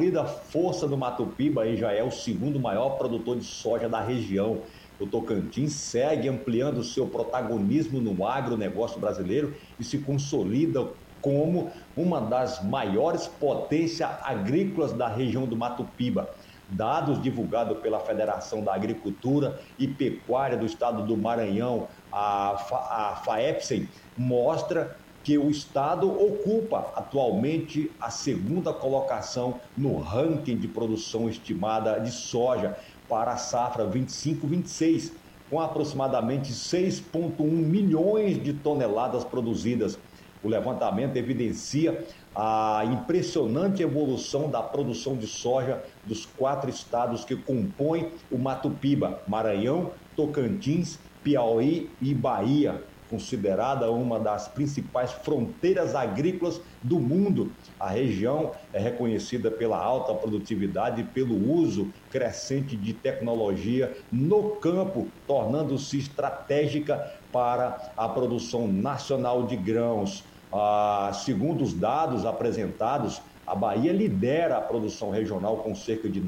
consolida a força do Mato Piba e já é o segundo maior produtor de soja da região. O Tocantins segue ampliando seu protagonismo no agronegócio brasileiro e se consolida como uma das maiores potências agrícolas da região do Mato Piba. Dados divulgados pela Federação da Agricultura e Pecuária do Estado do Maranhão, a FAEPSEM, mostra que o estado ocupa atualmente a segunda colocação no ranking de produção estimada de soja para a safra 25-26, com aproximadamente 6,1 milhões de toneladas produzidas. O levantamento evidencia a impressionante evolução da produção de soja dos 4 estados que compõem o Mato Piba: Maranhão, Tocantins, Piauí e Bahia, considerada uma das principais fronteiras agrícolas do mundo. A região é reconhecida pela alta produtividade e pelo uso crescente de tecnologia no campo, tornando-se estratégica para a produção nacional de grãos. Segundo os dados apresentados, a Bahia lidera a produção regional com cerca de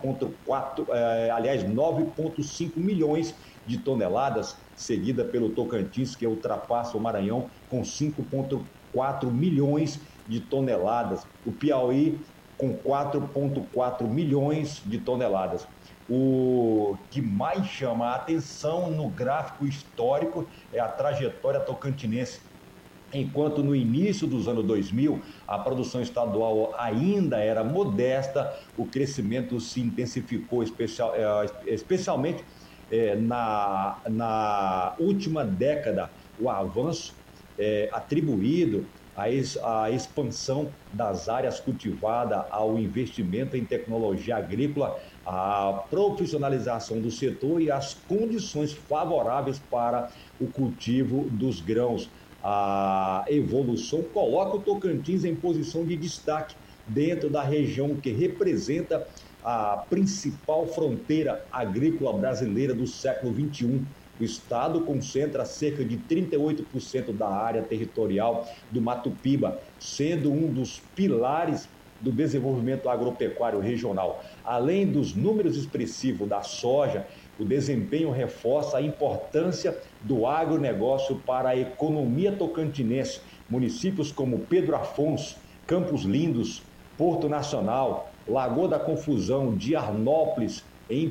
9,5 milhões de toneladas, seguida pelo Tocantins, que ultrapassa o Maranhão com 5,4 milhões de toneladas. O Piauí com 4,4 milhões de toneladas. O que mais chama a atenção no gráfico histórico é a trajetória tocantinense. Enquanto no início dos anos 2000 a produção estadual ainda era modesta, o crescimento se intensificou, especialmente na última década. O avanço atribuído à expansão das áreas cultivadas, ao investimento em tecnologia agrícola, à profissionalização do setor e às condições favoráveis para o cultivo dos grãos. A evolução coloca o Tocantins em posição de destaque dentro da região que representa a principal fronteira agrícola brasileira do século XXI. O estado concentra cerca de 38% da área territorial do Mato Piba, sendo um dos pilares do desenvolvimento agropecuário regional. Além dos números expressivos da soja, o desempenho reforça a importância do agronegócio para a economia tocantinense. Municípios como Pedro Afonso, Campos Lindos, Porto Nacional, Lagoa da Confusão, Diarnópolis e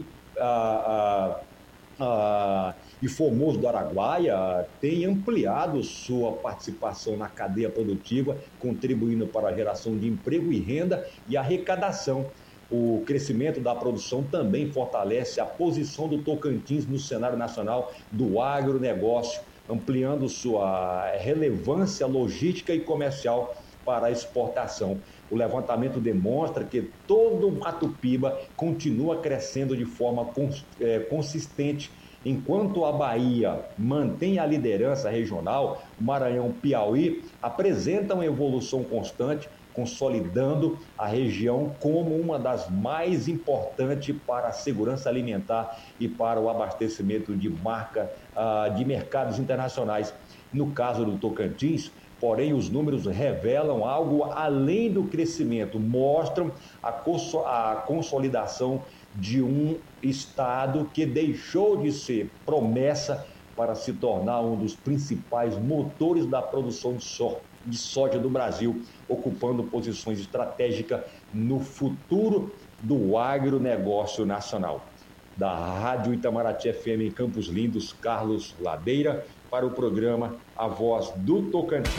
Formoso do Araguaia têm ampliado sua participação na cadeia produtiva, contribuindo para a geração de emprego e renda e arrecadação. O crescimento da produção também fortalece a posição do Tocantins no cenário nacional do agronegócio, ampliando sua relevância logística e comercial para a exportação. O levantamento demonstra que todo o Mato Piba continua crescendo de forma consistente. Enquanto a Bahia mantém a liderança regional, o Maranhão e Piauí apresentam evolução constante, consolidando a região como uma das mais importantes para a segurança alimentar e para o abastecimento de mercados internacionais. No caso do Tocantins, porém, os números revelam algo além do crescimento, mostram a consolidação de um estado que deixou de ser promessa para se tornar um dos principais motores da produção de soja do Brasil, ocupando posições estratégicas no futuro do agronegócio nacional. Da Rádio Itamaraty FM em Campos Lindos, Carlos Ladeira, para o programa A Voz do Tocantins.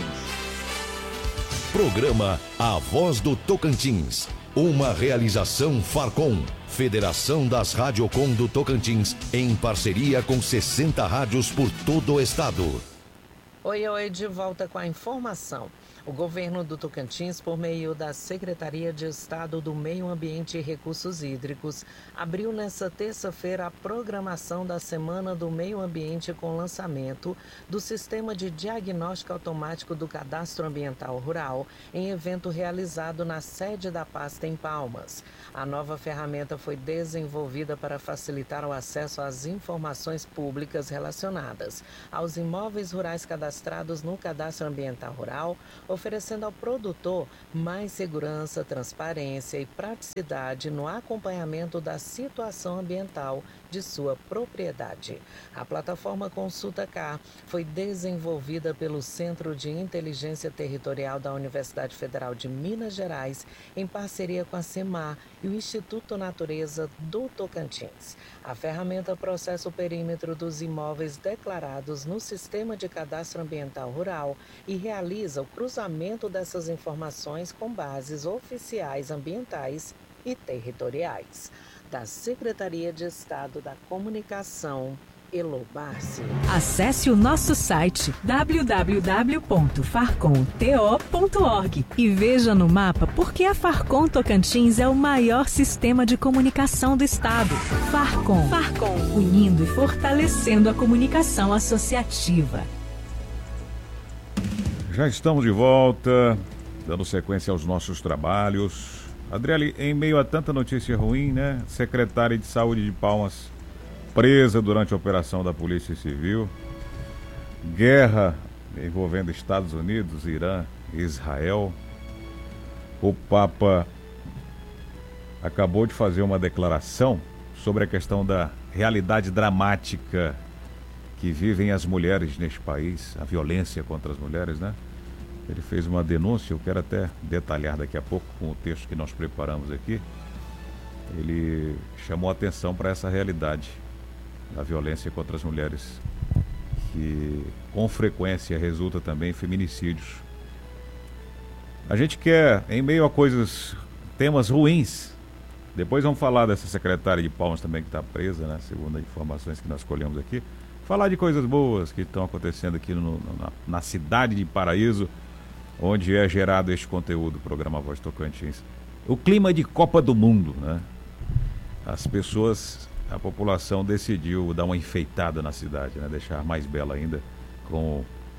Programa A Voz do Tocantins, uma realização Farcom, Federação das Radiocom do Tocantins, em parceria com 60 rádios por todo o estado. Oi, de volta com a informação. O governo do Tocantins, por meio da Secretaria de Estado do Meio Ambiente e Recursos Hídricos, abriu nesta terça-feira a programação da Semana do Meio Ambiente com lançamento do Sistema de Diagnóstico Automático do Cadastro Ambiental Rural, em evento realizado na sede da pasta em Palmas. A nova ferramenta foi desenvolvida para facilitar o acesso às informações públicas relacionadas aos imóveis rurais cadastrados no Cadastro Ambiental Rural, oferecendo ao produtor mais segurança, transparência e praticidade no acompanhamento da situação ambiental de sua propriedade. A plataforma Consulta Cá foi desenvolvida pelo Centro de Inteligência Territorial da Universidade Federal de Minas Gerais, em parceria com a SEMAR e o Instituto Natureza do Tocantins. A ferramenta processa o perímetro dos imóveis declarados no Sistema de Cadastro Ambiental Rural e realiza o cruzamento dessas informações com bases oficiais ambientais e territoriais. Da Secretaria de Estado da Comunicação, Elo Barsi. Acesse o nosso site www.farcomto.org e veja no mapa por que a Farcom Tocantins é o maior sistema de comunicação do estado. Farcom, unindo e fortalecendo a comunicação associativa. Já estamos de volta, dando sequência aos nossos trabalhos. Adriele, em meio a tanta notícia ruim, né? Secretária de Saúde de Palmas presa durante a operação da Polícia Civil. Guerra envolvendo Estados Unidos, Irã e Israel. O Papa acabou de fazer uma declaração sobre a questão da realidade dramática que vivem as mulheres neste país, a violência contra as mulheres, né? Ele fez uma denúncia, eu quero até detalhar daqui a pouco com o texto que nós preparamos aqui. Ele chamou a atenção para essa realidade da violência contra as mulheres, que com frequência resulta também em feminicídios. A gente quer, em meio a temas ruins, depois vamos falar dessa secretária de Palmas também que está presa, né, segundo as informações que nós colhemos aqui, falar de coisas boas que estão acontecendo aqui na cidade de Paraíso, onde é gerado este conteúdo, o programa Voz Tocantins. O clima de Copa do Mundo, né? A população decidiu dar uma enfeitada na cidade, né? Deixar mais bela ainda com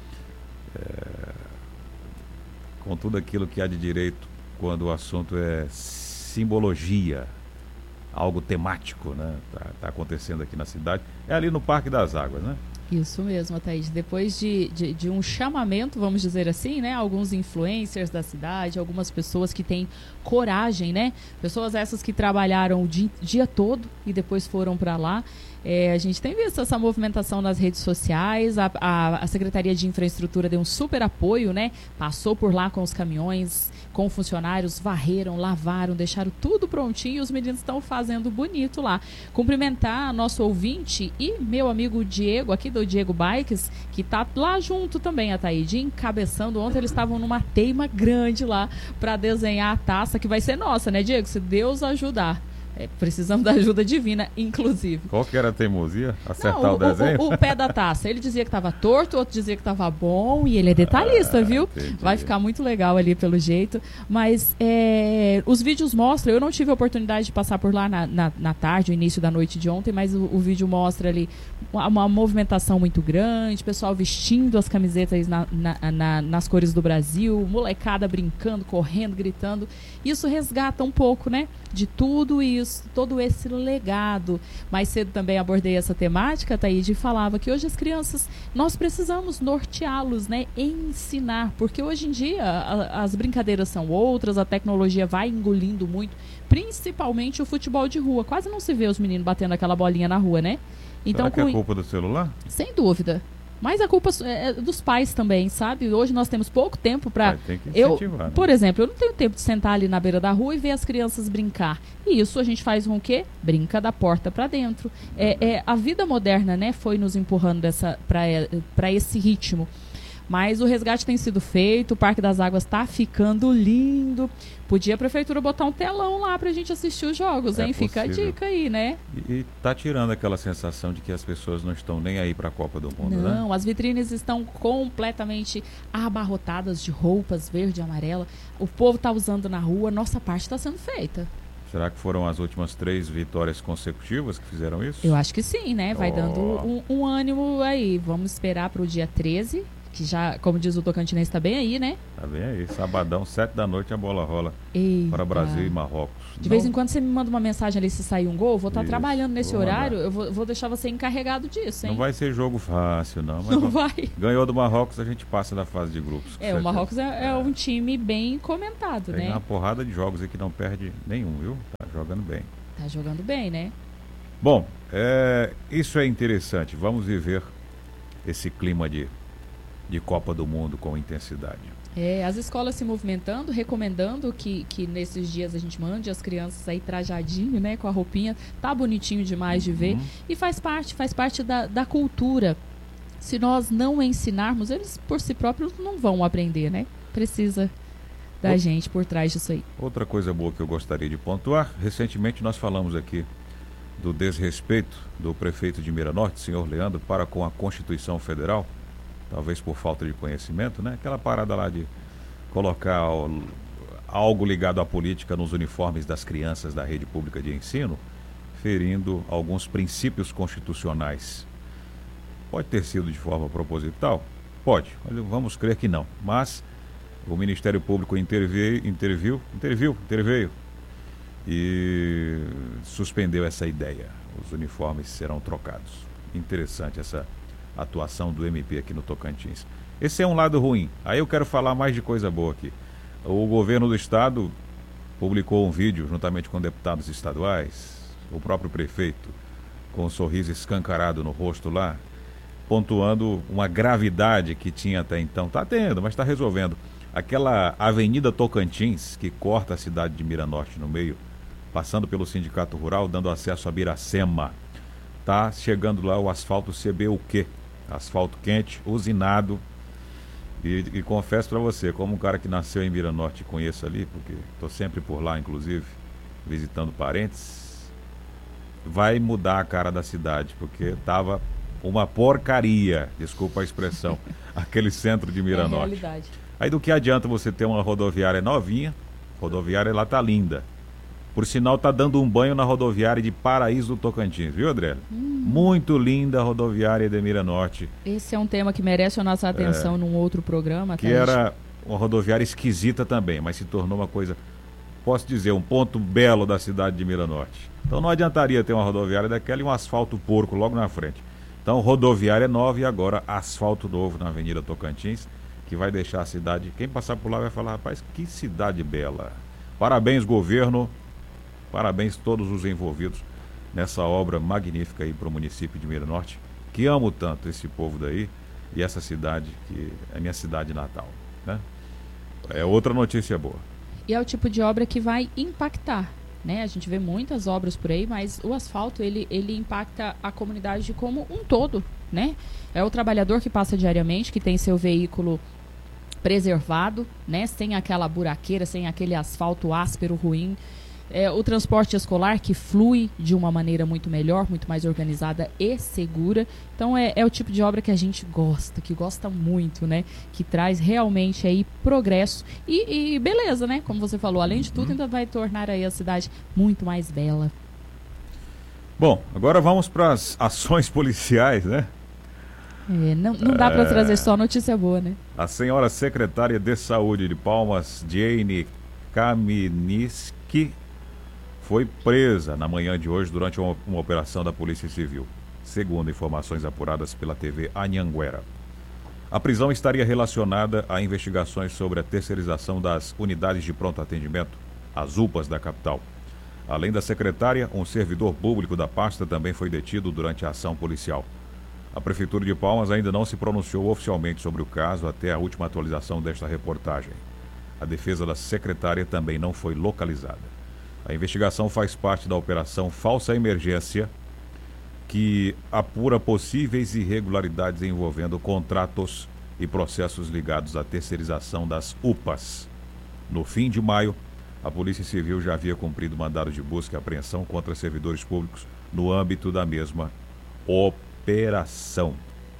tudo aquilo que há de direito quando o assunto é simbologia, algo temático, né? Tá acontecendo aqui na cidade. É ali no Parque das Águas, né? Isso mesmo, Thaís. Depois de um chamamento, vamos dizer assim, né? Alguns influencers da cidade, algumas pessoas que têm coragem, né? Pessoas essas que trabalharam o dia todo e depois foram para lá. A gente tem visto essa movimentação nas redes sociais, a Secretaria de Infraestrutura deu um super apoio, né? Passou por lá com os caminhões, com funcionários, varreram, lavaram, deixaram tudo prontinho e os meninos estão fazendo bonito lá. Cumprimentar nosso ouvinte e meu amigo Diego, aqui do Diego Bikes, que tá lá junto também, a Taíde, encabeçando. Ontem eles estavam numa teima grande lá para desenhar a taça, que vai ser nossa, né, Diego? Se Deus ajudar. Precisamos da ajuda divina, inclusive. Qual que era a teimosia? Acertar o desenho? O pé da taça. Ele dizia que estava torto, outro dizia que estava bom, e ele é detalhista, viu? Entendi. Vai ficar muito legal ali pelo jeito. Mas os vídeos mostram, eu não tive a oportunidade de passar por lá na tarde, no início da noite de ontem, mas o vídeo mostra ali uma movimentação muito grande, pessoal vestindo as camisetas nas cores do Brasil, molecada brincando, correndo, gritando. Isso resgata um pouco, né, de tudo isso, todo esse legado. Mais cedo também abordei essa temática, Thaíde, e falava que hoje as crianças, nós precisamos norteá-los, né, ensinar, porque hoje em dia as brincadeiras são outras, a tecnologia vai engolindo muito, principalmente o futebol de rua. Quase não se vê os meninos batendo aquela bolinha na rua, né? Então, será que é culpa do celular? Sem dúvida. Mas a culpa é dos pais também, sabe? Hoje nós temos pouco tempo para... Tem que incentivar, né? Por exemplo, eu não tenho tempo de sentar ali na beira da rua e ver as crianças brincar. E isso a gente faz com o quê? Brinca da porta para dentro. A vida moderna, né, foi nos empurrando para esse ritmo. Mas o resgate tem sido feito, o Parque das Águas está ficando lindo. Podia a prefeitura botar um telão lá pra gente assistir os jogos, hein? Fica a dica aí, né? E tá tirando aquela sensação de que as pessoas não estão nem aí pra Copa do Mundo, né? Não, as vitrines estão completamente abarrotadas de roupas verde e amarela. O povo tá usando na rua, nossa parte está sendo feita. Será que foram as últimas 3 vitórias consecutivas que fizeram isso? Eu acho que sim, né? Vai dando um ânimo aí. Vamos esperar pro dia 13, que já, como diz o Tocantinense, está bem aí, né? Tá bem aí, sabadão, 7 da noite a bola rola. Eita. Para Brasil e Marrocos. De vez em quando você me manda uma mensagem ali se sair um gol, eu vou estar trabalhando nesse horário, mandar. eu vou deixar você encarregado disso, hein? Não vai ser jogo fácil, não. Mas não vai. Ganhou do Marrocos, a gente passa da fase de grupos. O Marrocos é um time bem comentado, Tem né? uma porrada de jogos aí que não perde nenhum, viu? Tá jogando bem. Tá jogando bem, né? Bom, isso é interessante. Vamos viver esse clima de Copa do Mundo com intensidade. As escolas se movimentando, recomendando que nesses dias a gente mande as crianças aí trajadinho, né, com a roupinha. Tá bonitinho demais de ver. E faz parte da cultura. Se nós não ensinarmos, eles por si próprios não vão aprender, né? Precisa da gente por trás disso aí. Outra coisa boa que eu gostaria de pontuar, recentemente nós falamos aqui do desrespeito do prefeito de Miranorte, senhor Leandro, para com a Constituição Federal, talvez por falta de conhecimento, né? Aquela parada lá de colocar algo ligado à política nos uniformes das crianças da rede pública de ensino, ferindo alguns princípios constitucionais. Pode ter sido de forma proposital? Pode, mas vamos crer que não. Mas o Ministério Público interveio e suspendeu essa ideia. Os uniformes serão trocados. Interessante essa atuação do MP aqui no Tocantins. Esse é um lado ruim. Aí eu quero falar mais de coisa boa aqui. O governo do estado publicou um vídeo juntamente com deputados estaduais, o próprio prefeito, com um sorriso escancarado no rosto lá, pontuando uma gravidade que tinha até então. Está tendo, mas está resolvendo. Aquela Avenida Tocantins, que corta a cidade de Miranorte no meio, passando pelo Sindicato Rural, dando acesso a Biracema. Tá chegando lá o asfalto CBUQ, asfalto quente, usinado. E confesso para você, como um cara que nasceu em Miranorte, conheço ali, porque estou sempre por lá, inclusive, visitando parentes, vai mudar a cara da cidade, porque estava uma porcaria, desculpa a expressão, aquele centro de Miranorte. É realidade. Aí do que adianta você ter uma rodoviária novinha, rodoviária lá tá linda. Por sinal, tá dando um banho na rodoviária de Paraíso do Tocantins, viu, Adriele? Muito linda a rodoviária de Miranorte. Esse é um tema que merece a nossa atenção num outro programa. Que era uma rodoviária esquisita também, mas se tornou uma coisa, posso dizer, um ponto belo da cidade de Miranorte. Então não adiantaria ter uma rodoviária daquela e um asfalto porco logo na frente. Então rodoviária nova e agora asfalto novo na Avenida Tocantins, que vai deixar a cidade, quem passar por lá vai falar, rapaz, que cidade bela. Parabéns, governo, parabéns a todos os envolvidos nessa obra magnífica aí para o município de Miranorte, que amo tanto esse povo daí e essa cidade, que é minha cidade natal, né? É outra notícia boa. E é o tipo de obra que vai impactar, né? A gente vê muitas obras por aí, mas o asfalto, ele impacta a comunidade como um todo, né? É o trabalhador que passa diariamente, que tem seu veículo preservado, né? Sem aquela buraqueira, sem aquele asfalto áspero, ruim. O transporte escolar que flui de uma maneira muito melhor, muito mais organizada e segura. Então é o tipo de obra que a gente gosta, que gosta muito, né? Que traz realmente aí progresso e beleza, né? Como você falou, além de tudo, ainda vai tornar aí a cidade muito mais bela. Bom, agora vamos para as ações policiais, né? Não dá para trazer só notícia boa, né? A senhora secretária de Saúde de Palmas, Jane Kaminiski, foi presa na manhã de hoje durante uma operação da Polícia Civil, segundo informações apuradas pela TV Anhanguera. A prisão estaria relacionada a investigações sobre a terceirização das unidades de pronto atendimento, as UPAs da capital. Além da secretária, um servidor público da pasta também foi detido durante a ação policial. A Prefeitura de Palmas ainda não se pronunciou oficialmente sobre o caso até a última atualização desta reportagem. A defesa da secretária também não foi localizada. A investigação faz parte da Operação Falsa Emergência, que apura possíveis irregularidades envolvendo contratos e processos ligados à terceirização das UPAs. No fim de maio, a Polícia Civil já havia cumprido mandado de busca e apreensão contra servidores públicos no âmbito da mesma operação.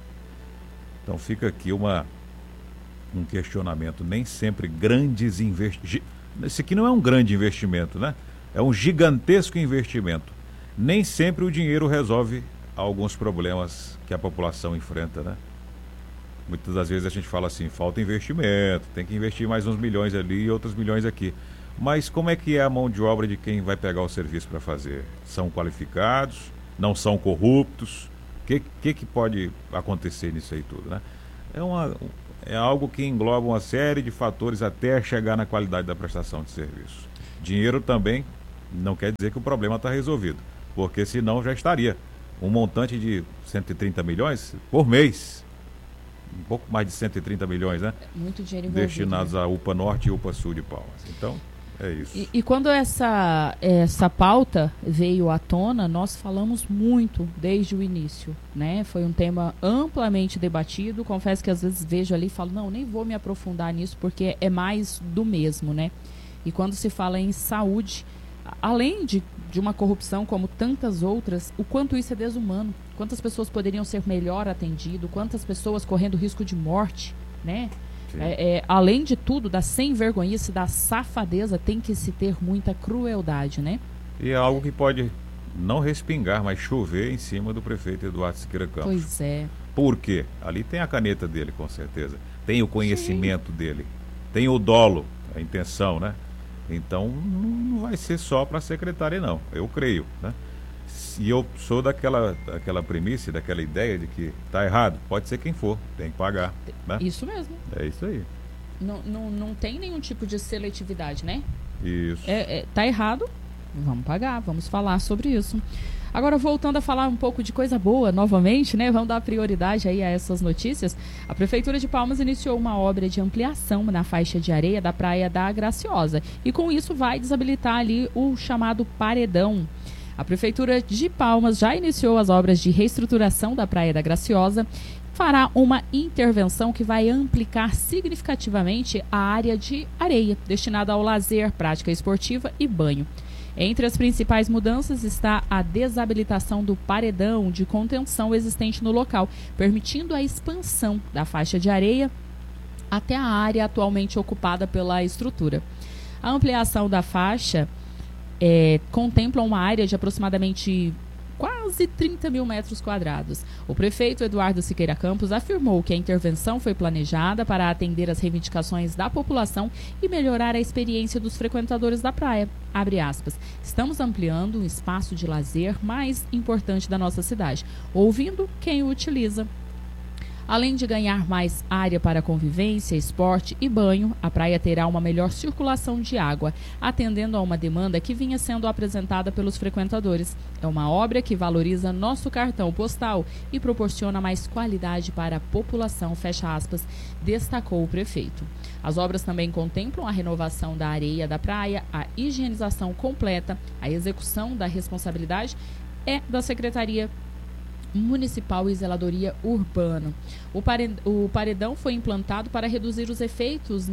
Então fica aqui um questionamento. Nem sempre grandes investimentos... Esse aqui não é um grande investimento, né? É um gigantesco investimento. Nem sempre o dinheiro resolve alguns problemas que a população enfrenta, né? Muitas das vezes a gente fala assim, falta investimento, tem que investir mais uns milhões ali e outros milhões aqui. Mas como é que é a mão de obra de quem vai pegar o serviço para fazer? São qualificados? Não são corruptos? O que pode acontecer nisso aí tudo, né? É algo que engloba uma série de fatores até chegar na qualidade da prestação de serviço. Dinheiro também não quer dizer que o problema está resolvido, porque senão já estaria um montante de 130 milhões por mês. Um pouco mais de 130 milhões, né? Muito dinheiro envolvido, destinados né? à UPA Norte e UPA Sul de Palmas. Então, é isso. E quando essa pauta veio à tona, nós falamos muito desde o início, né? Foi um tema amplamente debatido. Confesso que às vezes vejo ali e falo, não, nem vou me aprofundar nisso porque é mais do mesmo, né? E quando se fala em saúde, além de uma corrupção como tantas outras, o quanto isso é desumano. Quantas pessoas poderiam ser melhor atendidas, quantas pessoas correndo risco de morte, né? Além de tudo, da sem-vergonhice, da safadeza, tem que se ter muita crueldade, né? E é algo que pode não respingar, mas chover em cima do prefeito Eduardo Siqueira Campos. Pois é. Por quê? Ali tem a caneta dele, com certeza. Tem o conhecimento dele. Tem o dolo, a intenção, né? Então, não vai ser só para a secretária, não. Eu creio, né? E eu sou daquela premissa, daquela ideia de que está errado. Pode ser quem for, tem que pagar, né? Isso mesmo. É isso aí. Não tem nenhum tipo de seletividade, né? Isso. Tá errado, vamos pagar, vamos falar sobre isso. Agora, voltando a falar um pouco de coisa boa novamente, né? Vamos dar prioridade aí a essas notícias. A Prefeitura de Palmas iniciou uma obra de ampliação na faixa de areia da Praia da Graciosa. E com isso vai desabilitar ali o chamado paredão. A Prefeitura de Palmas já iniciou as obras de reestruturação da Praia da Graciosa, fará uma intervenção que vai ampliar significativamente a área de areia, destinada ao lazer, prática esportiva e banho. Entre as principais mudanças está a desabilitação do paredão de contenção existente no local, permitindo a expansão da faixa de areia até a área atualmente ocupada pela estrutura. A ampliação da faixa contempla uma área de aproximadamente quase 30 mil metros quadrados. O prefeito Eduardo Siqueira Campos afirmou que a intervenção foi planejada para atender às reivindicações da população e melhorar a experiência dos frequentadores da praia. Abre aspas. Estamos ampliando um espaço de lazer mais importante da nossa cidade, ouvindo quem o utiliza. Além de ganhar mais área para convivência, esporte e banho, a praia terá uma melhor circulação de água, atendendo a uma demanda que vinha sendo apresentada pelos frequentadores. É uma obra que valoriza nosso cartão postal e proporciona mais qualidade para a população, fecha aspas, destacou o prefeito. As obras também contemplam a renovação da areia da praia, a higienização completa, a execução da responsabilidade da Secretaria Municipal e Zeladoria Urbana. O paredão foi implantado para reduzir os efeitos,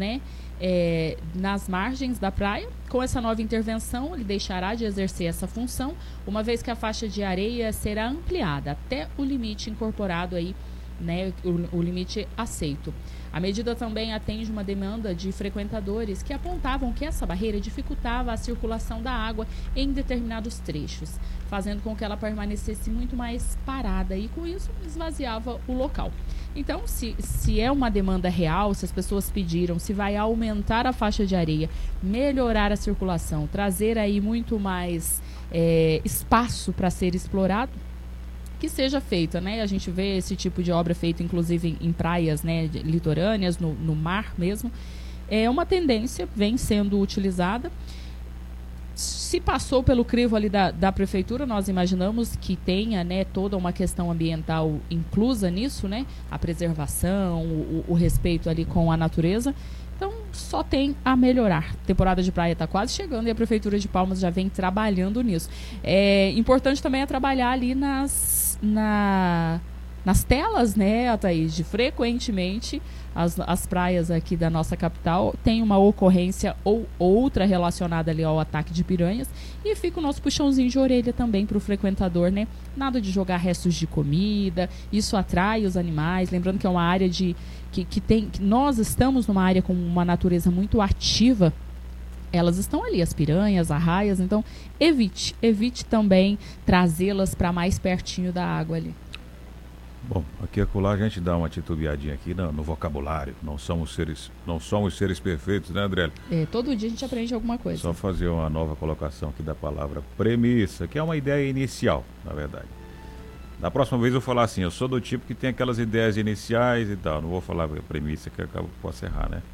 nas margens da praia. Com essa nova intervenção, ele deixará de exercer essa função, uma vez que a faixa de areia será ampliada até o limite incorporado aí, o limite aceito. A medida também atende uma demanda de frequentadores que apontavam que essa barreira dificultava a circulação da água em determinados trechos, fazendo com que ela permanecesse muito mais parada e, com isso, esvaziava o local. Então, se é uma demanda real, se as pessoas pediram, se vai aumentar a faixa de areia, melhorar a circulação, trazer aí muito mais espaço para ser explorado, que seja feita, A gente vê esse tipo de obra feita, inclusive, em praias, litorâneas, no mar mesmo. É uma tendência, vem sendo utilizada. Se passou pelo crivo ali da prefeitura, nós imaginamos que tenha, toda uma questão ambiental inclusa nisso, A preservação, o respeito ali com a natureza. Então, só tem a melhorar. A temporada de praia está quase chegando e a Prefeitura de Palmas já vem trabalhando nisso. É importante também trabalhar ali nas telas, Thaís, de frequentemente as praias aqui da nossa capital tem uma ocorrência ou outra relacionada ali ao ataque de piranhas, e fica o nosso puxãozinho de orelha também para o frequentador, Nada de jogar restos de comida, isso atrai os animais, lembrando que é uma área que nós estamos numa área com uma natureza muito ativa. Elas estão ali, as piranhas, arraias, então evite também trazê-las para mais pertinho da água ali. Bom, aqui e acolá a gente dá uma titubeadinha aqui no vocabulário. Não somos seres perfeitos, né, André? Todo dia a gente aprende alguma coisa. Só fazer uma nova colocação aqui da palavra premissa, que é uma ideia inicial, na verdade. Da próxima vez eu vou falar assim, eu sou do tipo que tem aquelas ideias iniciais e tal. Não vou falar premissa, que eu posso errar, né?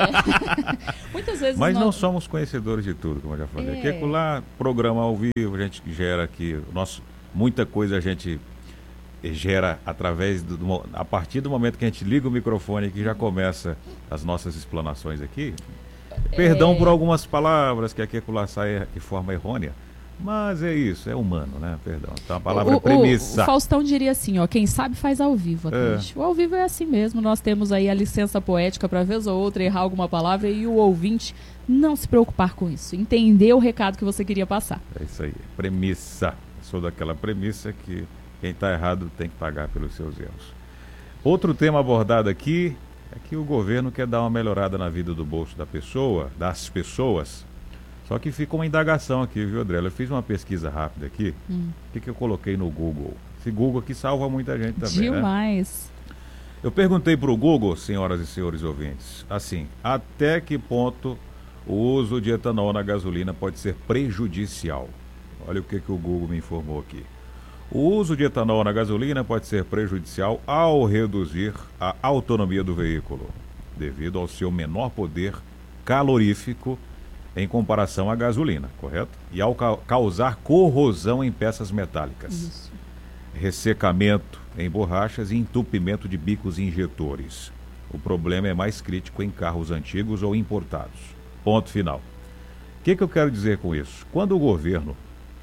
Muitas vezes Mas não somos conhecedores de tudo, como eu já falei. Aqui e acolá, programa ao vivo, a gente gera aqui, muita coisa a gente gera a partir do momento que a gente liga o microfone, que já começa as nossas explanações aqui. Perdão por algumas palavras que aqui e acolá saem de forma errônea, mas é isso, é humano, né? Perdão. Então a palavra premissa. O Faustão diria assim, ó, quem sabe faz ao vivo. O ao vivo é assim mesmo, nós temos aí a licença poética para vez ou outra errar alguma palavra e o ouvinte não se preocupar com isso, entender o recado que você queria passar. É isso aí, premissa. Sou daquela premissa que quem está errado tem que pagar pelos seus erros. Outro tema abordado aqui é que o governo quer dar uma melhorada na vida do bolso das pessoas. Só que fica uma indagação aqui, viu, André? Eu fiz uma pesquisa rápida aqui. O que eu coloquei no Google? Esse Google aqui salva muita gente também, demais. Né? Eu perguntei para o Google, senhoras e senhores ouvintes, assim, até que ponto o uso de etanol na gasolina pode ser prejudicial? Olha o que o Google me informou aqui. O uso de etanol na gasolina pode ser prejudicial ao reduzir a autonomia do veículo, devido ao seu menor poder calorífico em comparação à gasolina, correto? E ao causar corrosão em peças metálicas, Isso. Ressecamento em borrachas e entupimento de bicos injetores. O problema é mais crítico em carros antigos ou importados. Ponto final. O que eu quero dizer com isso? Quando o governo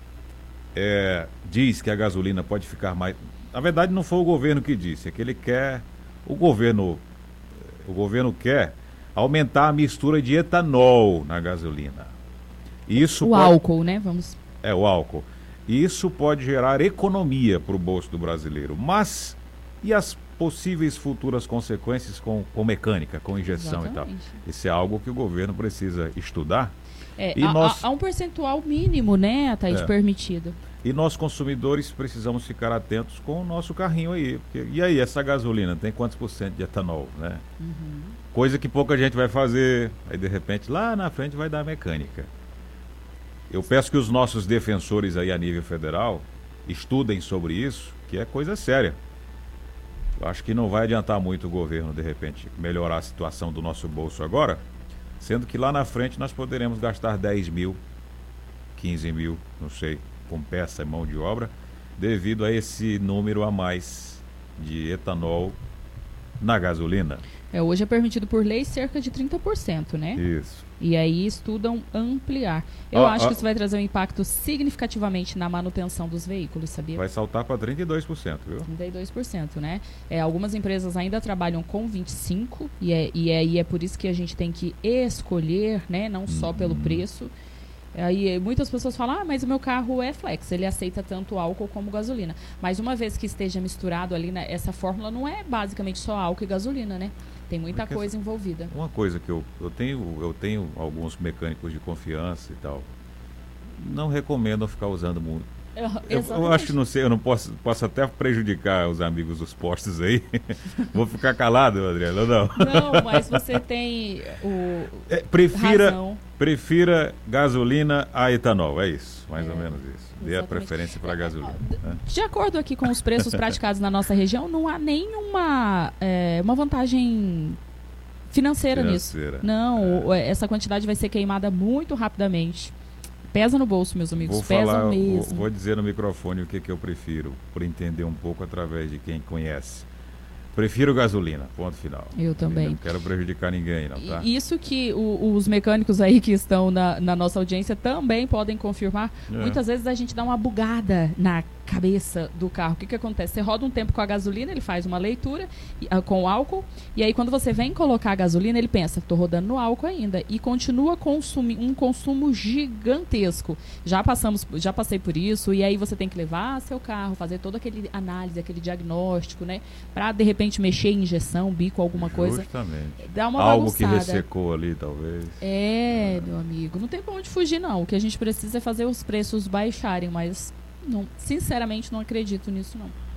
diz que a gasolina pode ficar mais... Na verdade, não foi o governo que disse, é que ele quer... O governo quer aumentar a mistura de etanol na gasolina. Álcool, né? O álcool. Isso pode gerar economia para o bolso do brasileiro. Mas e as possíveis futuras consequências com mecânica, com injeção? Exatamente. E tal? Isso é algo que o governo precisa estudar. Há um percentual mínimo, né, Thaís, permitido. E nós, consumidores, precisamos ficar atentos com o nosso carrinho aí. E aí, essa gasolina tem quantos % de etanol, né? Coisa que pouca gente vai fazer. Aí, de repente, lá na frente vai dar mecânica. Eu peço que os nossos defensores aí a nível federal estudem sobre isso, que é coisa séria. Eu acho que não vai adiantar muito o governo, de repente, melhorar a situação do nosso bolso agora, sendo que lá na frente nós poderemos gastar 10 mil, 15 mil, não sei, com peça e mão de obra, devido a esse número a mais de etanol na gasolina. Hoje é permitido por lei cerca de 30%, né? Isso. E aí estudam ampliar. Eu acho que isso vai trazer um impacto significativamente na manutenção dos veículos, sabia? Vai saltar para 32%, viu? 32%, né? Algumas empresas ainda trabalham com 25%, e aí é por isso que a gente tem que escolher, né? Não só pelo preço. Aí muitas pessoas falam, mas o meu carro é flex, ele aceita tanto álcool como gasolina. Mas uma vez que esteja misturado ali, né, essa fórmula não é basicamente só álcool e gasolina, né? Tem muita coisa envolvida. Uma coisa que eu tenho alguns mecânicos de confiança e tal, não recomendam ficar usando muito. Eu acho que não sei, eu não posso até prejudicar os amigos dos postos aí. Vou ficar calado, Adriano, não? Não, mas você tem Prefira gasolina a etanol, é isso, mais ou menos isso. Dê a preferência para a gasolina. De acordo aqui com os preços praticados na nossa região, não há nenhuma uma vantagem financeira nisso. Não, essa quantidade vai ser queimada muito rapidamente. Pesa no bolso, meus amigos, pesa mesmo. Vou dizer no microfone o que eu prefiro, por entender um pouco através de quem conhece. Prefiro gasolina, ponto final. Eu também. Não quero prejudicar ninguém, não, tá? Isso que os mecânicos aí que estão na nossa audiência também podem confirmar. Muitas vezes a gente dá uma bugada na cabeça do carro. O que acontece? Você roda um tempo com a gasolina, ele faz uma leitura com o álcool, e aí quando você vem colocar a gasolina, ele pensa, estou rodando no álcool ainda, e continua um consumo gigantesco. Já passei por isso, e aí você tem que levar seu carro, fazer toda aquele análise, aquele diagnóstico, né? Para de repente mexer em injeção, bico, alguma coisa. Justamente. Dá uma algo bagunçada. Que ressecou ali, talvez. Meu amigo, não tem pra onde fugir, não. O que a gente precisa é fazer os preços baixarem, mas sinceramente não acredito nisso, não.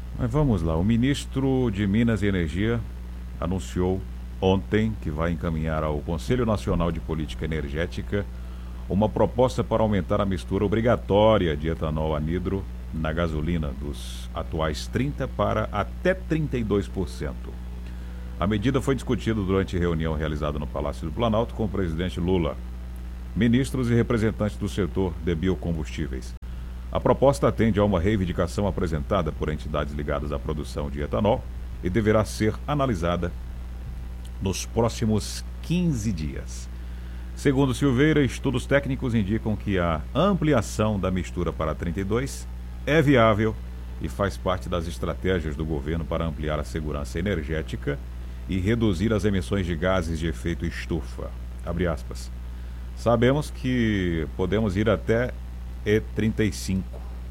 Mas vamos lá, o ministro de Minas e Energia anunciou ontem que vai encaminhar ao Conselho Nacional de Política Energética uma proposta para aumentar a mistura obrigatória de etanol anidro na gasolina dos atuais 30% para até 32%. A medida foi discutida durante reunião realizada no Palácio do Planalto com o presidente Lula, ministros e representantes do setor de biocombustíveis. A proposta atende a uma reivindicação apresentada por entidades ligadas à produção de etanol e deverá ser analisada nos próximos 15 dias. Segundo Silveira, estudos técnicos indicam que a ampliação da mistura para 32 é viável e faz parte das estratégias do governo para ampliar a segurança energética e reduzir as emissões de gases de efeito estufa. Abre aspas. Sabemos que podemos ir até E35,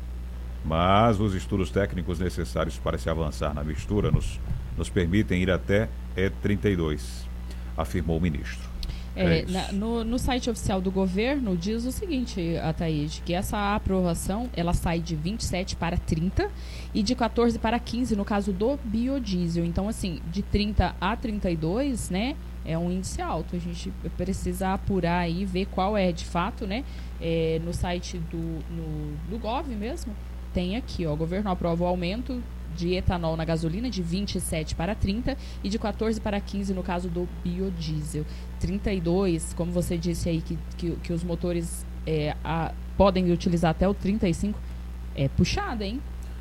mas os estudos técnicos necessários para se avançar na mistura nos permitem ir até E32, afirmou o ministro. No site oficial do governo diz o seguinte, Ataíde, que essa aprovação ela sai de 27 para 30 e de 14 para 15 no caso do biodiesel. Então, assim, de 30 a 32, né, é um índice alto. A gente precisa apurar aí, ver qual é de fato, né, no site do Gov mesmo, tem aqui, ó, o governo aprova o aumento de etanol na gasolina de 27 para 30 e de 14 para 15 no caso do biodiesel. 32, como você disse aí, que os motores podem utilizar até o 35, é puxada, hein?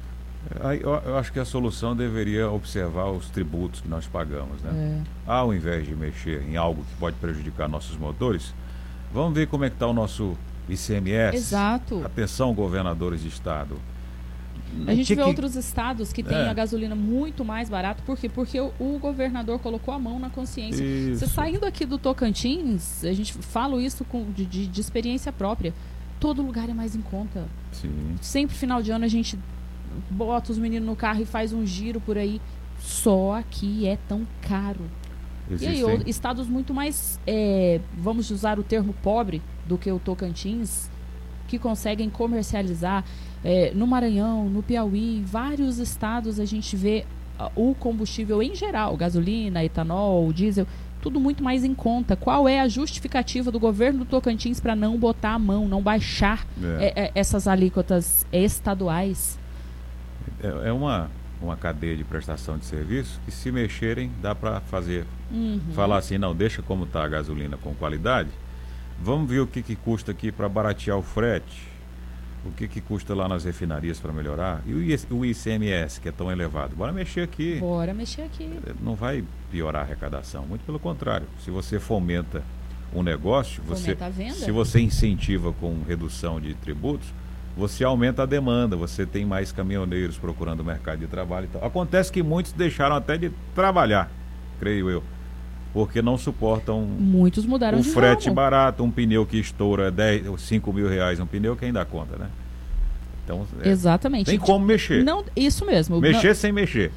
Eu acho que a solução deveria observar os tributos que nós pagamos, né? Ao invés de mexer em algo que pode prejudicar nossos motores, vamos ver como é que está o nosso ICMS. Exato. Atenção, governadores de estado. A gente vê outros estados que têm a gasolina muito mais barata. Por quê? Porque o governador colocou a mão na consciência. Isso. Você saindo aqui do Tocantins, a gente fala isso de experiência própria. Todo lugar é mais em conta. Sim. Sempre final de ano a gente bota os meninos no carro e faz um giro por aí. Só aqui é tão caro. Existem... E aí, estados muito mais, vamos usar o termo pobre do que o Tocantins, que conseguem comercializar. No Maranhão, no Piauí, vários estados a gente vê o combustível em geral, gasolina, etanol, diesel, tudo muito mais em conta. Qual é a justificativa do governo do Tocantins para não botar a mão, não baixar essas alíquotas estaduais? É uma cadeia de prestação de serviço que, se mexerem, dá para fazer. Falar assim, não, deixa como está a gasolina com qualidade, vamos ver o que custa aqui para baratear o frete. O que custa lá nas refinarias para melhorar? E o ICMS, que é tão elevado? Bora mexer aqui. Bora mexer aqui. Não vai piorar a arrecadação, muito pelo contrário. Se você fomenta um negócio, se você incentiva com redução de tributos, você aumenta a demanda, você tem mais caminhoneiros procurando mercado de trabalho e tal. Acontece que muitos deixaram até de trabalhar, creio eu, porque não suportam. Muitos mudaram de frete ramo. Barato, um pneu que estoura 5 mil reais, um pneu, quem dá conta, né? Então, exatamente. Tem como mexer. Não, isso mesmo. Mexer sem mexer.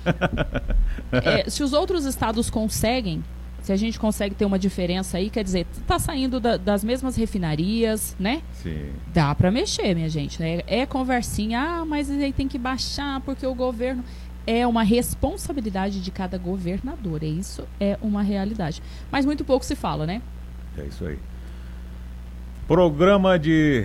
Se os outros estados conseguem, se a gente consegue ter uma diferença aí, quer dizer, tá saindo das mesmas refinarias, né? Sim. Dá para mexer, minha gente, né? É conversinha, mas aí tem que baixar porque o governo... É uma responsabilidade de cada governador, isso é uma realidade. Mas muito pouco se fala, né? É isso aí. Programa de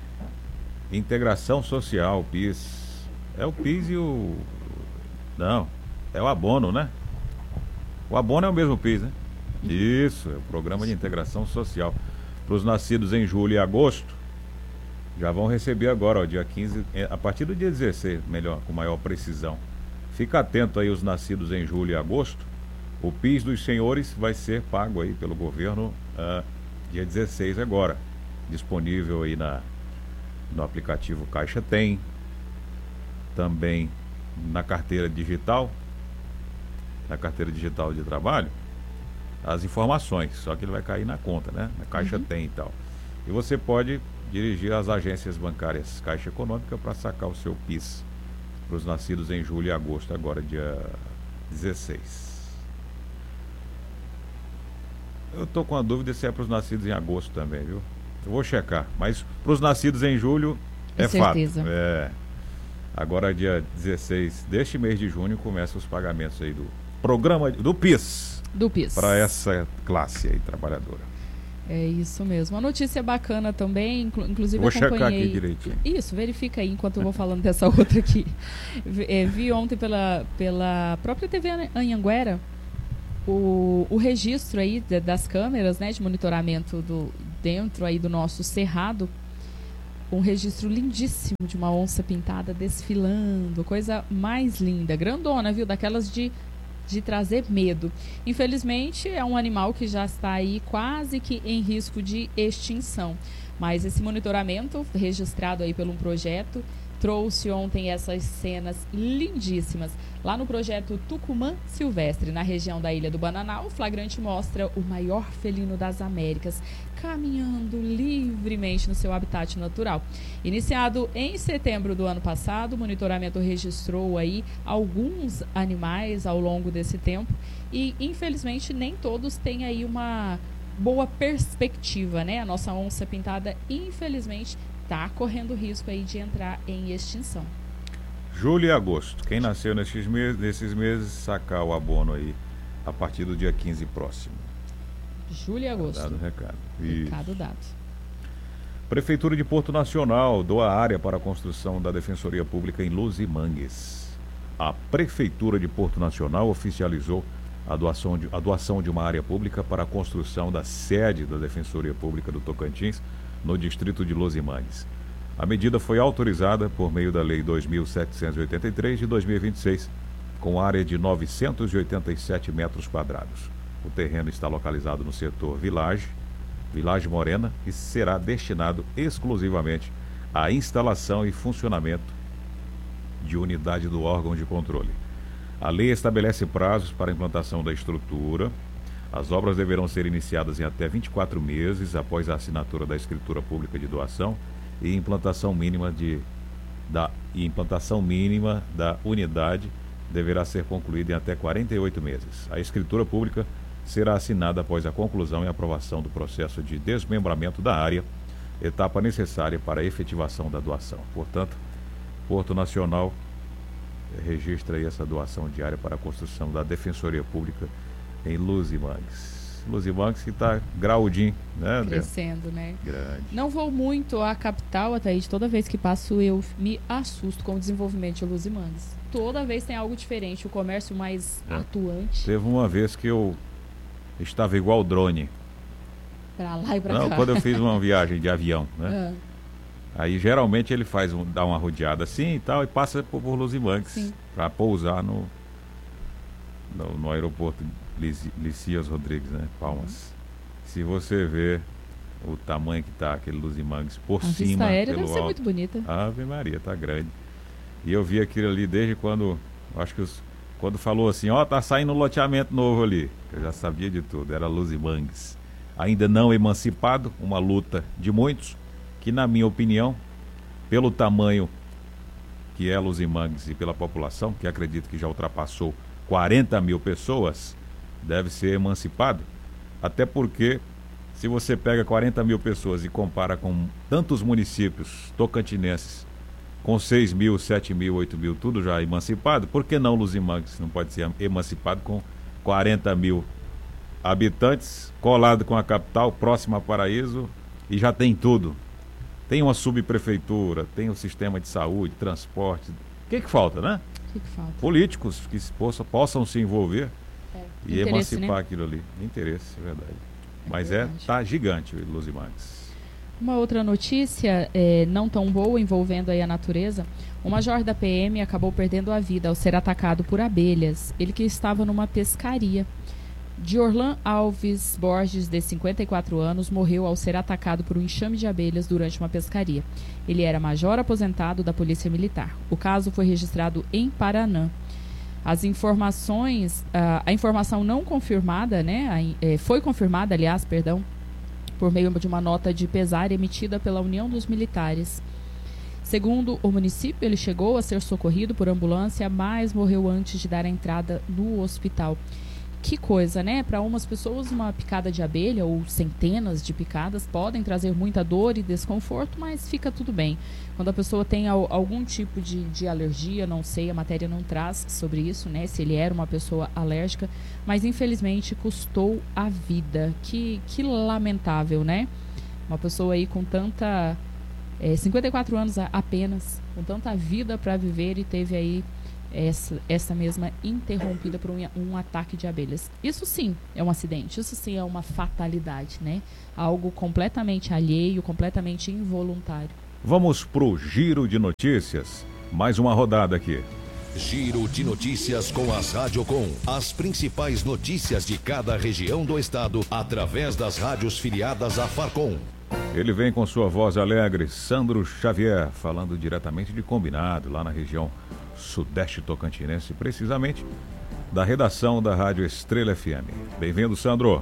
Integração Social, PIS. É o PIS e o... Não, é o abono, né? O abono é o mesmo PIS, né? Isso, é o Programa de Integração Social. Para os nascidos em julho e agosto, já vão receber agora, ó, dia 15, a partir do dia 16, com maior precisão. Fica atento aí os nascidos em julho e agosto. O PIS dos senhores vai ser pago aí pelo governo dia 16 agora. Disponível aí no aplicativo Caixa Tem. Também na carteira digital. Na carteira digital de trabalho. As informações, só que ele vai cair na conta, né? Na Caixa Tem e tal. E você pode dirigir às agências bancárias Caixa Econômica para sacar o seu PIS. Para os nascidos em julho e agosto, agora dia 16. Eu estou com a dúvida se é para os nascidos em agosto também, viu? Eu vou checar, mas para os nascidos em julho é fato. Agora, dia 16 deste mês de junho, começam os pagamentos aí do programa do PIS. Do PIS. Para essa classe aí, trabalhadora. É isso mesmo. Uma notícia bacana também, inclusive vou acompanhei... checar aqui direitinho. Isso, verifica aí enquanto eu vou falando dessa outra aqui. Vi ontem pela própria TV Anhanguera o registro aí das câmeras, né, de monitoramento dentro aí do nosso cerrado. Um registro lindíssimo de uma onça pintada desfilando, coisa mais linda, grandona, viu? Daquelas de trazer medo. Infelizmente, é um animal que já está aí quase que em risco de extinção. Mas esse monitoramento, registrado aí por um projeto, trouxe ontem essas cenas lindíssimas. Lá no projeto Tucumã Silvestre, na região da Ilha do Bananal, o flagrante mostra o maior felino das Américas caminhando livremente no seu habitat natural. Iniciado em setembro do ano passado, o monitoramento registrou aí alguns animais ao longo desse tempo e, infelizmente, nem todos têm aí uma boa perspectiva, né? A nossa onça pintada, infelizmente, está correndo risco aí de entrar em extinção. Julho e agosto. Quem nasceu nesses meses, sacar o abono aí a partir do dia 15 próximo. Julho e agosto. Dado o recado. Recado dado. Prefeitura de Porto Nacional doa área para a construção da Defensoria Pública em Luzimangues. A Prefeitura de Porto Nacional oficializou a doação de uma área pública para a construção da sede da Defensoria Pública do Tocantins, no distrito de Luzimangues. A medida foi autorizada por meio da Lei 2.783 de 2026, com área de 987 metros quadrados. O terreno está localizado no setor Village Morena, e será destinado exclusivamente à instalação e funcionamento de unidade do órgão de controle. A lei estabelece prazos para a implantação da estrutura. As obras deverão ser iniciadas em até 24 meses após a assinatura da escritura pública de doação e implantação mínima da unidade deverá ser concluída em até 48 meses. A escritura pública será assinada após a conclusão e aprovação do processo de desmembramento da área, etapa necessária para a efetivação da doação. Portanto, Porto Nacional registra aí essa doação de área para a construção da Defensoria Pública em Luzimangues. Luzimangues que está graudinho, né, André? Crescendo, né? Grande. Não vou muito à capital, Ataíde. Toda vez que passo eu me assusto com o desenvolvimento de Luzimangues. Toda vez tem algo diferente, o comércio mais atuante. Teve uma vez que eu estava igual drone. Pra lá e pra cá. Quando eu fiz uma viagem de avião, né? Aí geralmente ele dá uma rodeada assim e tal, e passa por Luzimangues para pousar no aeroporto Licias Rodrigues, né? Palmas. Se você vê o tamanho que tá aquele Luzimangues por cima, a vista aérea pelo deve ser alto, muito bonita. Ave Maria, tá grande. E eu vi aquilo ali desde quando, acho que quando falou assim, tá saindo um loteamento novo ali. Eu já sabia de tudo, era Luzimangues. Ainda não emancipado, uma luta de muitos, que na minha opinião, pelo tamanho que é Luzimangues e pela população, que acredito que já ultrapassou 40 mil pessoas, deve ser emancipado. Até porque, se você pega 40 mil pessoas e compara com tantos municípios tocantinenses, com 6 mil, 7 mil, 8 mil, tudo já emancipado, por que não Luzimangues não pode ser emancipado com 40 mil habitantes, colado com a capital, próximo a Paraíso, e já tem tudo? Tem uma subprefeitura, tem um sistema de saúde, transporte. O que falta, né? O que falta? Políticos que possam se envolver e emancipar, né? Aquilo ali. Interesse, é verdade. Mas tá gigante o Luzimangues. Uma outra notícia não tão boa envolvendo aí a natureza. O major da PM acabou perdendo a vida ao ser atacado por abelhas. Ele que estava numa pescaria. Diorlan Alves Borges, de 54 anos, morreu ao ser atacado por um enxame de abelhas durante uma pescaria. Ele era major aposentado da Polícia Militar. O caso foi registrado em Paranã. A informação não confirmada, né, foi confirmada, por meio de uma nota de pesar emitida pela União dos Militares. Segundo o município, ele chegou a ser socorrido por ambulância, mas morreu antes de dar a entrada no hospital. que coisa, né? Para umas pessoas, uma picada de abelha ou centenas de picadas podem trazer muita dor e desconforto, mas fica tudo bem. Quando a pessoa tem algum tipo de alergia, não sei, a matéria não traz sobre isso, né? Se ele era uma pessoa alérgica, mas infelizmente custou a vida. Que lamentável, né? Uma pessoa aí com tanta... 54 anos apenas, com tanta vida para viver e teve aí essa mesma interrompida por um ataque de abelhas. Isso sim é um acidente, isso sim é uma fatalidade, né? Algo completamente alheio, completamente involuntário. Vamos pro Giro de Notícias. Mais uma rodada aqui. Giro de Notícias com as Radiocom. As principais notícias de cada região do estado através das rádios filiadas à Farcom. Ele vem com sua voz alegre, Sandro Xavier, falando diretamente de Combinado, lá na região sudeste tocantinense, precisamente da redação da Rádio Estrela FM. Bem-vindo, Sandro.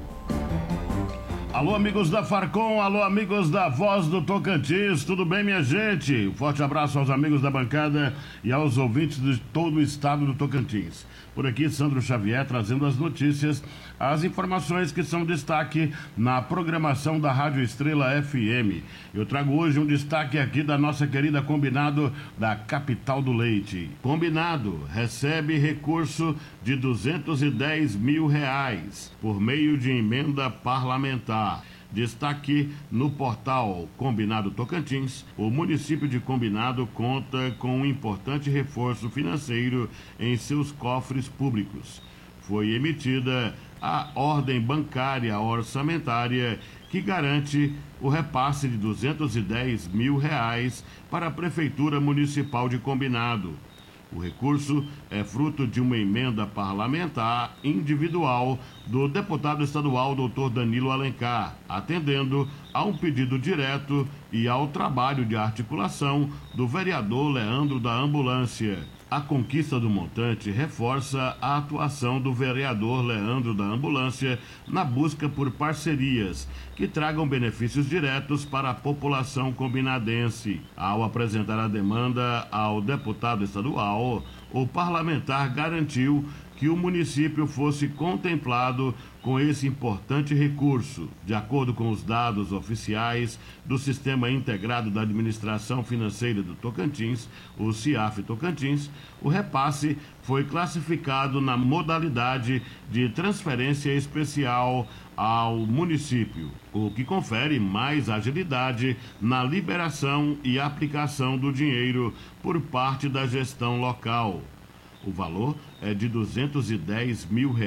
Alô, amigos da Farcom, alô, amigos da Voz do Tocantins, tudo bem, minha gente? Um forte abraço aos amigos da bancada e aos ouvintes de todo o estado do Tocantins. Por aqui, Sandro Xavier trazendo as notícias, as informações que são destaque na programação da Rádio Estrela FM. Eu trago hoje um destaque aqui da nossa querida Combinado da capital do leite. Combinado recebe recurso de R$210 mil por meio de emenda parlamentar. Destaque no portal Combinado Tocantins, o município de Combinado conta com um importante reforço financeiro em seus cofres públicos. Foi emitida a ordem bancária orçamentária que garante o repasse de R$210 mil para a Prefeitura Municipal de Combinado. O recurso é fruto de uma emenda parlamentar individual do deputado estadual Dr. Danilo Alencar, atendendo a um pedido direto e ao trabalho de articulação do vereador Leandro da Ambulância. A conquista do montante reforça a atuação do vereador Leandro da Ambulância na busca por parcerias que tragam benefícios diretos para a população combinadense. Ao apresentar a demanda ao deputado estadual, o parlamentar garantiu que o município fosse contemplado com esse importante recurso. De acordo com os dados oficiais do Sistema Integrado da Administração Financeira do Tocantins, o CIAF Tocantins, o repasse foi classificado na modalidade de transferência especial ao município, o que confere mais agilidade na liberação e aplicação do dinheiro por parte da gestão local. O valor é de R$210 mil.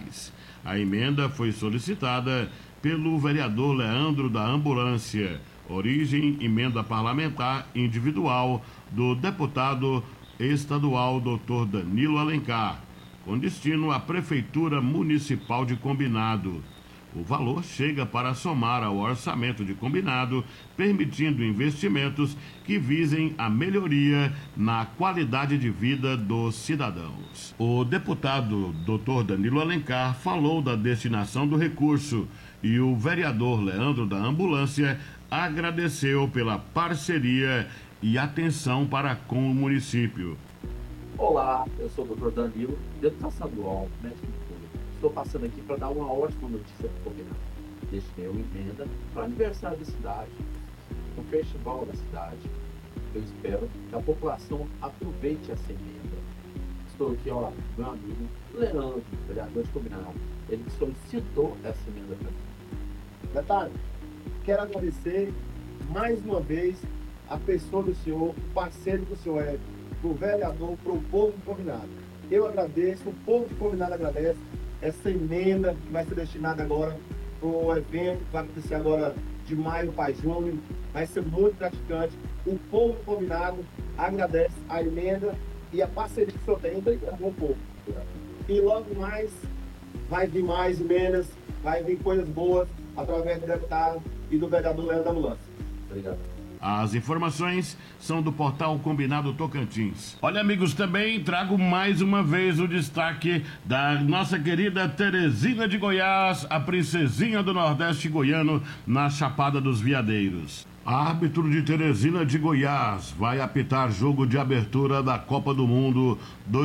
A emenda foi solicitada pelo vereador Leandro da Ambulância, origem emenda parlamentar individual do deputado estadual Dr. Danilo Alencar, com destino à Prefeitura Municipal de Combinado. O valor chega para somar ao orçamento de Combinado, permitindo investimentos que visem a melhoria na qualidade de vida dos cidadãos. O deputado Dr. Danilo Alencar falou da destinação do recurso e o vereador Leandro da Ambulância agradeceu pela parceria e atenção para com o município. Olá, eu sou o Dr. Danilo, deputado estadual, médico público. Estou passando aqui para dar uma ótima notícia para o Combinado. Deixei uma emenda para o aniversário da cidade, o festival da cidade. Eu espero que a população aproveite essa emenda. Estou aqui, ó, meu amigo Leandro, vereador de Combinado. Ele solicitou essa emenda para mim. Detalhe, quero agradecer mais uma vez a pessoa do senhor, o parceiro do senhor é pro vereador, pro povo de Combinado. Eu agradeço, o povo de Combinado agradece essa emenda que vai ser destinada agora pro evento que vai acontecer agora de maio para junho. Vai ser muito gratificante. O povo de Combinado agradece a emenda e a parceria que o senhor tem com o povo. E logo mais vai vir mais emendas, vai vir coisas boas através do deputado e do vereador Leandro da Ambulância. Obrigado. As informações são do portal Combinado Tocantins. Olha, amigos, também trago mais uma vez o destaque da nossa querida Teresina de Goiás, a princesinha do Nordeste goiano, na Chapada dos Veadeiros. Árbitro de Teresina de Goiás vai apitar jogo de abertura da Copa do Mundo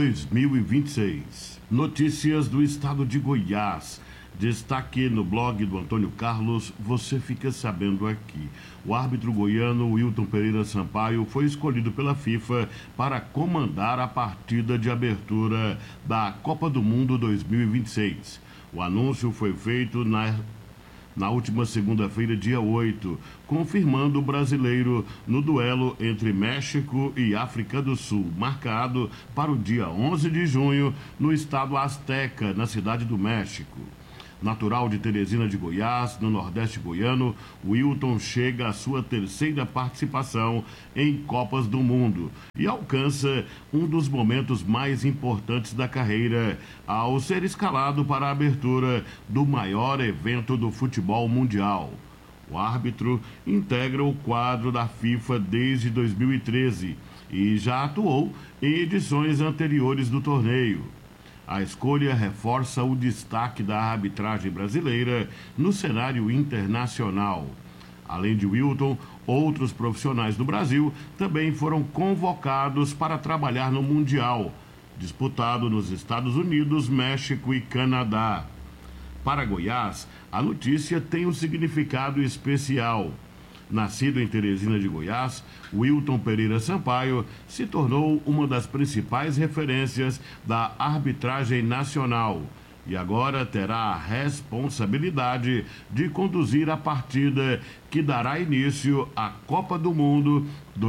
2026. Notícias do estado de Goiás. Destaque no blog do Antônio Carlos, você fica sabendo aqui. O árbitro goiano Wilton Pereira Sampaio foi escolhido pela FIFA para comandar a partida de abertura da Copa do Mundo 2026. O anúncio foi feito na última segunda-feira, dia 8, confirmando o brasileiro no duelo entre México e África do Sul, marcado para o dia 11 de junho no estado Azteca, na cidade do México. Natural de Teresina de Goiás, no Nordeste goiano, Wilton chega à sua terceira participação em Copas do Mundo e alcança um dos momentos mais importantes da carreira ao ser escalado para a abertura do maior evento do futebol mundial. O árbitro integra o quadro da FIFA desde 2013 e já atuou em edições anteriores do torneio. A escolha reforça o destaque da arbitragem brasileira no cenário internacional. Além de Wilton, outros profissionais do Brasil também foram convocados para trabalhar no Mundial, disputado nos Estados Unidos, México e Canadá. Para Goiás, a notícia tem um significado especial. Nascido em Teresina de Goiás, Wilton Pereira Sampaio se tornou uma das principais referências da arbitragem nacional e agora terá a responsabilidade de conduzir a partida que dará início à Copa do Mundo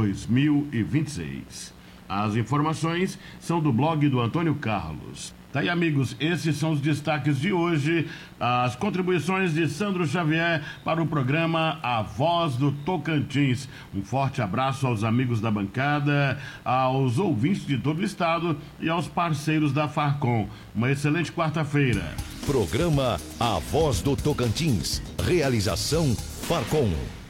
2026. As informações são do blog do Antônio Carlos. Tá aí, amigos, esses são os destaques de hoje, as contribuições de Sandro Xavier para o programa A Voz do Tocantins. Um forte abraço aos amigos da bancada, aos ouvintes de todo o estado e aos parceiros da Farcom. Uma excelente quarta-feira. Programa A Voz do Tocantins. Realização Farcom.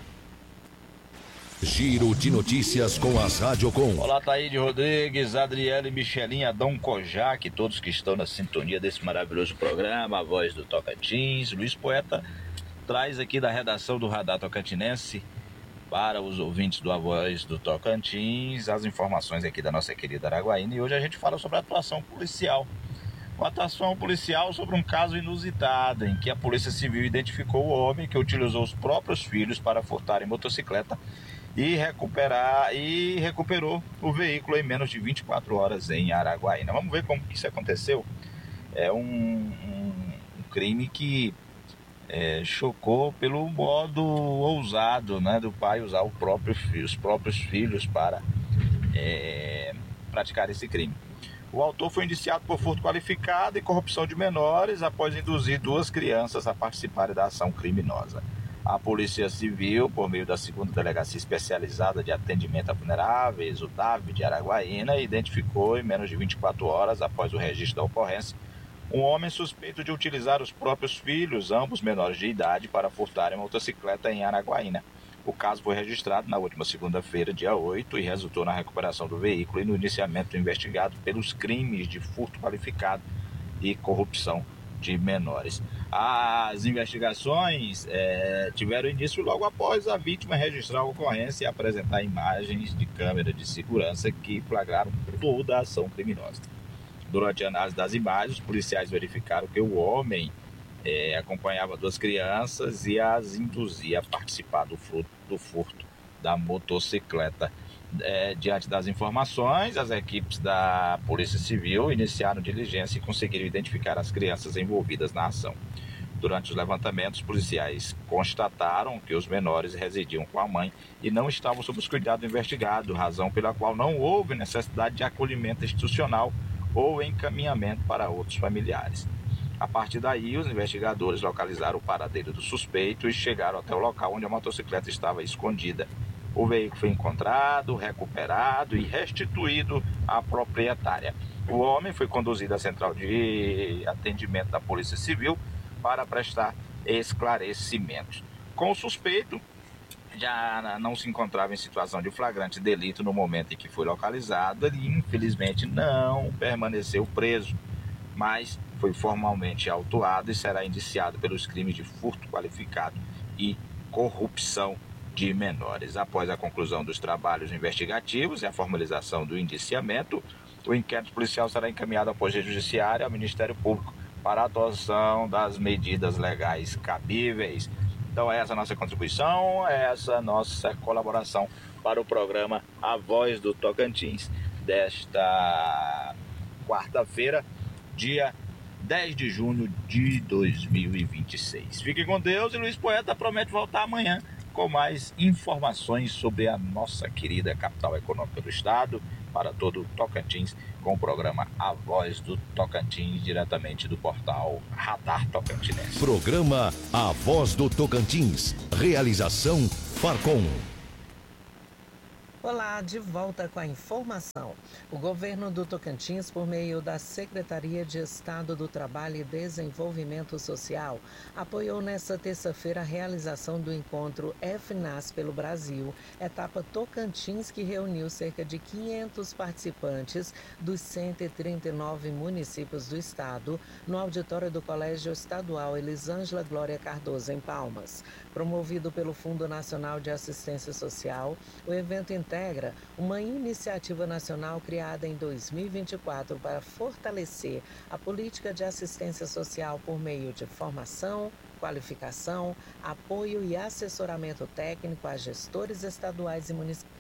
Giro de notícias com as Radiocom. Olá, Taíde Rodrigues, Adriele, Michelinha, Dom Kojak, todos que estão na sintonia desse maravilhoso programa, A Voz do Tocantins. Luiz Poeta traz aqui da redação do Radar Tocantinense para os ouvintes do A Voz do Tocantins as informações aqui da nossa querida Araguaína. E hoje a gente fala sobre a atuação policial. Uma atuação policial sobre um caso inusitado em que a Polícia Civil identificou o homem que utilizou os próprios filhos para furtar em motocicleta e recuperou o veículo em menos de 24 horas em Araguaína. Vamos ver como isso aconteceu. É um crime que chocou pelo modo ousado, né, do pai usar os próprios filhos para praticar esse crime. O autor foi indiciado por furto qualificado e corrupção de menores após induzir 2 crianças a participarem da ação criminosa. A Polícia Civil, por meio da 2ª Delegacia Especializada de Atendimento a Vulneráveis, o DAV de Araguaína, identificou em menos de 24 horas após o registro da ocorrência um homem suspeito de utilizar os próprios filhos, ambos menores de idade, para furtarem motocicleta em Araguaína. O caso foi registrado na última segunda-feira, dia 8, e resultou na recuperação do veículo e no iniciamento do investigado pelos crimes de furto qualificado e corrupção de menores. As investigações tiveram início logo após a vítima registrar a ocorrência e apresentar imagens de câmera de segurança que flagraram toda a ação criminosa. Durante a análise das imagens, os policiais verificaram que o homem acompanhava 2 crianças e as induzia a participar do furto da motocicleta. Diante das informações, as equipes da Polícia Civil iniciaram diligência e conseguiram identificar as crianças envolvidas na ação. Durante os levantamentos, os policiais constataram que os menores residiam com a mãe e não estavam sob os cuidados do investigado, razão pela qual não houve necessidade de acolhimento institucional ou encaminhamento para outros familiares. A partir daí, os investigadores localizaram o paradeiro do suspeito e chegaram até o local onde a motocicleta estava escondida. O veículo foi encontrado, recuperado e restituído à proprietária. O homem foi conduzido à central de atendimento da Polícia Civil para prestar esclarecimentos. Com o suspeito, já não se encontrava em situação de flagrante delito no momento em que foi localizado. Ele, infelizmente, não permaneceu preso, mas foi formalmente autuado e será indiciado pelos crimes de furto qualificado e corrupção de menores. Após a conclusão dos trabalhos investigativos e a formalização do indiciamento, o inquérito policial será encaminhado ao Poder Judiciário e ao Ministério Público para a adoção das medidas legais cabíveis. Então essa é a nossa contribuição, essa é a nossa colaboração para o programa A Voz do Tocantins, desta quarta-feira, dia 10 de junho de 2026. Fique com Deus, e Luiz Poeta promete voltar amanhã com mais informações sobre a nossa querida capital econômica do estado, para todo o Tocantins, com o programa A Voz do Tocantins, diretamente do portal Radar Tocantinense. Programa A Voz do Tocantins. Realização Farcom. Olá, de volta com a informação. O governo do Tocantins, por meio da Secretaria de Estado do Trabalho e Desenvolvimento Social, apoiou nesta terça-feira a realização do encontro FNAS pelo Brasil, etapa Tocantins, que reuniu cerca de 500 participantes dos 139 municípios do estado, no auditório do Colégio Estadual Elisângela Glória Cardoso, em Palmas. Promovido pelo Fundo Nacional de Assistência Social, o evento integra uma iniciativa nacional criada em 2024 para fortalecer a política de assistência social por meio de formação, qualificação, apoio e assessoramento técnico a gestores estaduais e municipais